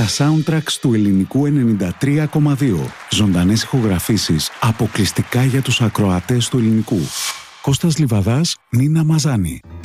soundtracks του ελληνικού 93,2. Ζωντανές ηχογραφήσεις αποκλειστικά για τους ακροατές του ελληνικού. Κώστας Λιβαδάς, Νίνα Μαζάνη.